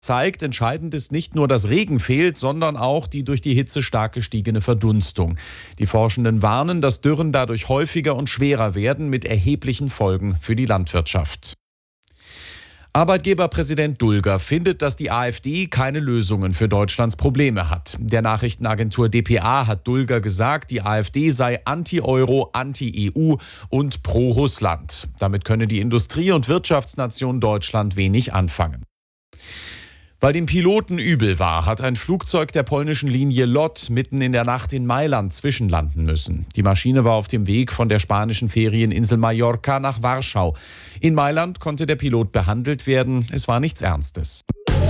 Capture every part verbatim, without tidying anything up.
zeigt, entscheidend ist nicht nur, dass Regen fehlt, sondern auch die durch die Hitze stark gestiegene Verdunstung. Die Forschenden warnen, dass Dürren dadurch häufiger und schwerer werden, mit erheblichen Folgen für die Landwirtschaft. Arbeitgeberpräsident Dulger findet, dass die AfD keine Lösungen für Deutschlands Probleme hat. Der Nachrichtenagentur D P A hat Dulger gesagt, die AfD sei anti-Euro, anti-E U und pro-Russland. Damit könne die Industrie- und Wirtschaftsnation Deutschland wenig anfangen. Weil dem Piloten übel war, hat ein Flugzeug der polnischen Linie L O T mitten in der Nacht in Mailand zwischenlanden müssen. Die Maschine war auf dem Weg von der spanischen Ferieninsel Mallorca nach Warschau. In Mailand konnte der Pilot behandelt werden. Es war nichts Ernstes.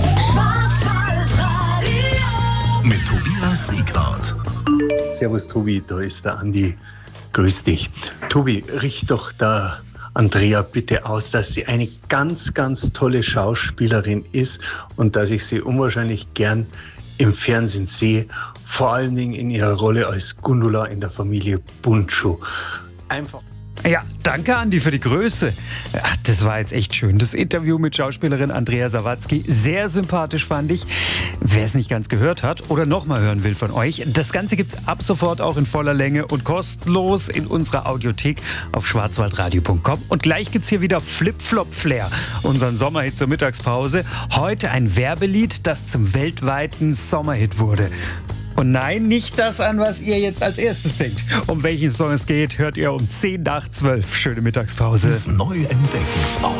Mit Tobias Siegwart. Servus Tobi, da ist der Andi. Grüß dich. Tobi, richt doch da Andrea bitte aus, dass sie eine ganz, ganz tolle Schauspielerin ist und dass ich sie unwahrscheinlich gern im Fernsehen sehe, vor allen Dingen in ihrer Rolle als Gundula in der Familie Bundschuh. Einfach. Ja, danke Andi für die Größe. Ach, das war jetzt echt schön. Das Interview mit Schauspielerin Andrea Sawatzki, sehr sympathisch fand ich. Wer es nicht ganz gehört hat oder nochmal hören will von euch, das Ganze gibt's ab sofort auch in voller Länge und kostenlos in unserer Audiothek auf schwarzwaldradio punkt com. Und gleich gibt's hier wieder Flip-Flop-Flair, unseren Sommerhit zur Mittagspause. Heute ein Werbelied, das zum weltweiten Sommerhit wurde. Und nein, nicht das an, was ihr jetzt als erstes denkt. Um welchen Song es geht, hört ihr um zehn nach zwölf. Schöne Mittagspause. Das neue Entdecken auf